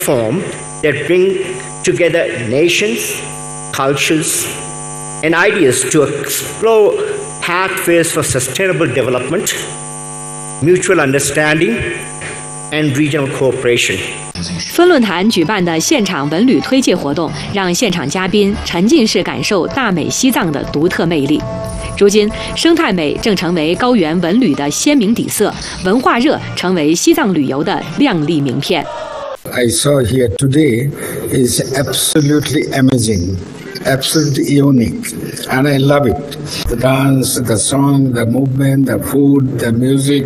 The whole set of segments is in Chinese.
platform that bring together nations, cultures, and ideas to explore pathways for sustainable development, mutual understanding, and regional cooperation. 分论坛举办的现场文旅推介活动，让现场嘉宾沉浸式感受大美西藏的独特魅力。如今，生态美正成为高原文旅的鲜明底色，文化热成为西藏旅游的亮丽名片。 I saw here today is absolutely amazing, absolutely unique, and I love it. The dance, the song, the movement, the food, the music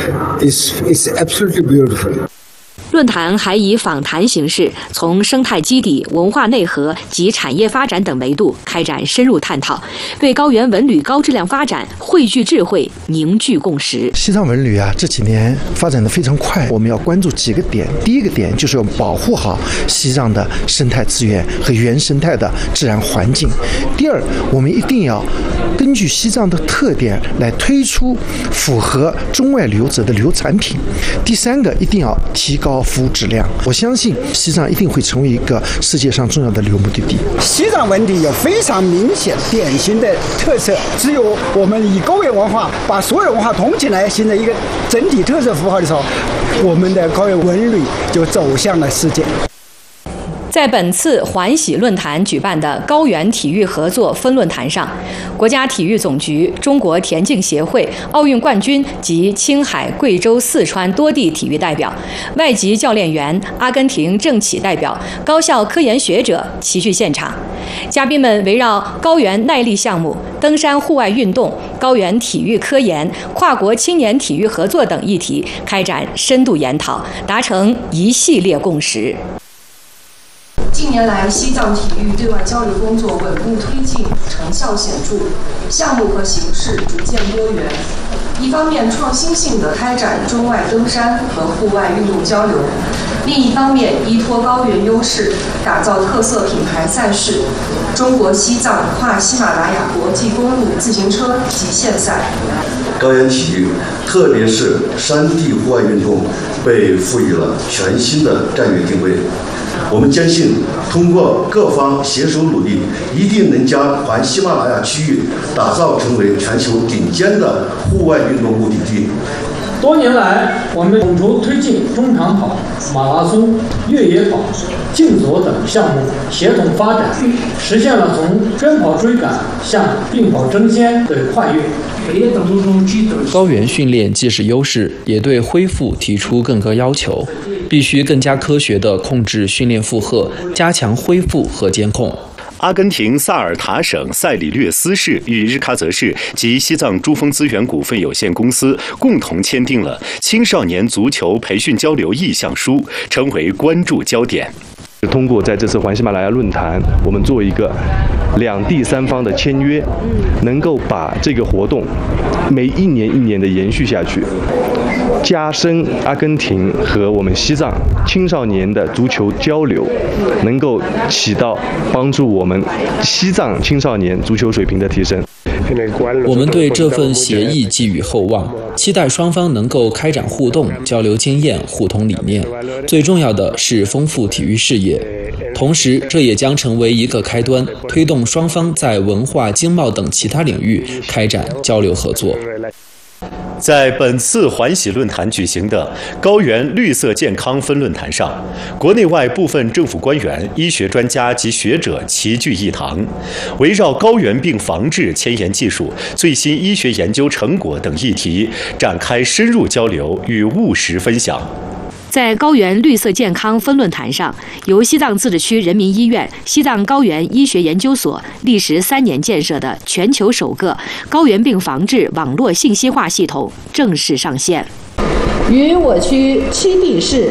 is absolutely beautiful. 论坛还以访谈形式，从生态基底、文化内核及产业发展等维度开展深入探讨，为高原文旅高质量发展汇聚智慧、凝聚共识。 西藏文旅这几年发展得非常快，我们要关注几个点。第一个点就是要保护好西藏的生态资源和原生态的自然环境。第二，我们一定要根据西藏的特点来推出符合中外旅游者的旅游产品。第三个，一定要提高服务质量。我相信西藏一定会成为一个世界上重要的旅游目的地。 西藏文旅有非常明显典型的特色，只有我们以高原文化把所有文化统起来，形成一个整体特色符号的时候，我们的高原文旅就走向了世界。 在本次环喜论坛举办的高原体育合作分论坛上，国家体育总局、中国田径协会、奥运冠军及青海、贵州、四川多地体育代表、外籍教练员、阿根廷政企代表、高校科研学者齐聚现场。嘉宾们围绕高原耐力项目、登山户外运动、高原体育科研、跨国青年体育合作等议题开展深度研讨，达成一系列共识。 近年来，西藏体育对外交流工作稳步推进，成效显著，项目和形式逐渐多元。一方面，创新性地开展中外登山和户外运动交流；另一方面，依托高原优势，打造特色品牌赛事——中国西藏跨喜马拉雅国际公路自行车极限赛。 高原体育，特别是山地户外运动，被赋予了全新的战略定位。我们坚信，通过各方携手努力，一定能将环喜马拉雅区域打造成为全球顶尖的户外运动目的地。 多年来，我们统筹推进中长跑、马拉松、越野跑、竞走等项目协同发展，实现了从跟跑追赶向并跑争先的跨越。 高原训练既是优势，也对恢复提出更高要求，必须更加科学地控制训练负荷，加强恢复和监控。 阿根廷萨尔塔省塞里略斯市与日喀则市及西藏珠峰资源股份有限公司共同签订了青少年足球培训交流意向书，成为关注焦点。 通过在这次环喜马拉雅论坛，我们做一个两地三方的签约，能够把这个活动每一年一年的延续下去，加深阿根廷和我们西藏青少年的足球交流，能够起到帮助我们西藏青少年足球水平的提升。 我们对这份协议寄予厚望，期待双方能够开展互动、交流经验、互通理念。最重要的是丰富体育事业，同时这也将成为一个开端，推动双方在文化、经贸等其他领域开展交流合作。 在本次环喜论坛举行的高原绿色健康分论坛上，国内外部分政府官员、医学专家及学者齐聚一堂，围绕高原病防治前沿技术、最新医学研究成果等议题展开深入交流与务实分享。 在高原绿色健康分论坛上，由西藏自治区人民医院、西藏高原医学研究所历时3年建设的全球首个高原病防治网络信息化系统正式上线， 与我区7地市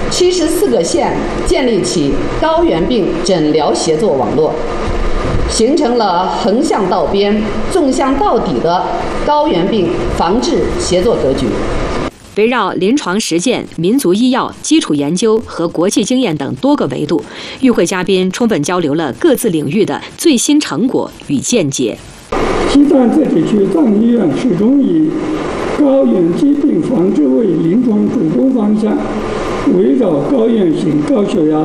74个县建立起高原病诊疗协作网络，形成了横向到边、纵向到底的高原病防治协作格局。 围绕临床实践、民族医药、基础研究和国际经验等多个维度，与会嘉宾充分交流了各自领域的最新成果与见解。 西藏自治区藏医院始终以高原疾病防治为临床主攻方向， 围绕高原性高血压